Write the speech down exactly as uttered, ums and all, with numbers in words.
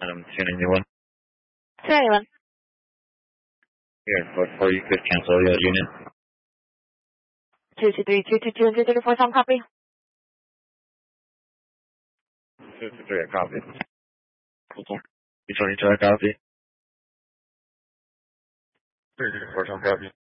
Um, two ninety-one. two ninety-one. Here, what for you could cancel your unit. two two three, two two two, and two thirty-four, some copy. two two three, a copy. Thank you. two twenty-two, a copy. three two four, some copy.